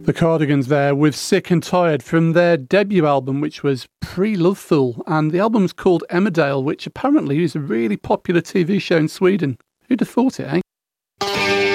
The Cardigans there with Sick and Tired from their debut album, which was Pre-Loveful, and the album's called Emmerdale, which apparently is a really popular TV show in Sweden. Who'd have thought it, eh?